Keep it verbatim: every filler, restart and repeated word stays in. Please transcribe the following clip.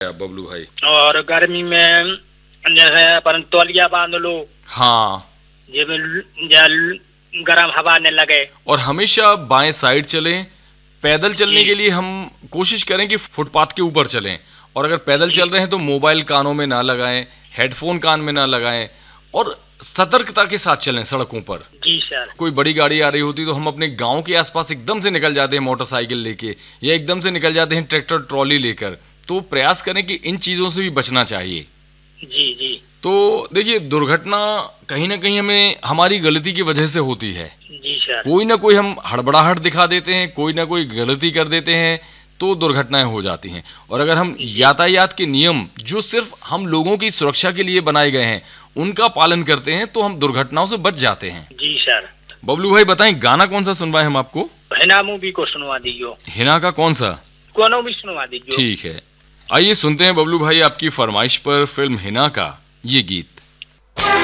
बबलू भाई। और गर्मी में जैसे अपन तौलिया बांध लो, हाँ, ये गर्म हवा न लगे। और हमेशा बाएं साइड चलें। पैदल चलने के लिए हम कोशिश करें कि फुटपाथ के ऊपर चलें, और अगर पैदल चल रहे हैं तो मोबाइल कानों में ना लगाएं, हेडफोन कान में ना लगाएं, और सतर्कता के साथ चलें सड़कों पर। जी सर। कोई बड़ी गाड़ी आ रही होती तो हम अपने गांव के आसपास एकदम से निकल जाते हैं मोटरसाइकिल लेके, या एकदम से निकल जाते हैं ट्रैक्टर ट्रॉली लेकर। तो प्रयास करें कि इन चीज़ों से भी बचना चाहिए। जी जी। तो देखिए, दुर्घटना कहीं ना कहीं हमें हमारी गलती की वजह से होती है। जी सर। कोई ना कोई हम हड़बड़ाहट दिखा देते हैं, कोई ना कोई गलती कर देते हैं, तो दुर्घटनाएं हो जाती हैं। और अगर हम यातायात के नियम जो सिर्फ हम लोगों की सुरक्षा के लिए बनाए गए हैं उनका पालन करते हैं तो हम दुर्घटनाओं से बच जाते हैं। जी सर। बबलू भाई बताएं, गाना कौन सा सुनवाएं हम आपको? हिना मूवी को सुनवा दीजिए। हिना का कौन सा? कोनो भी सुनवा दीजिए। ठीक है, आइए सुनते हैं बबलू भाई आपकी फरमाइश पर फिल्म हिना का ये गीत।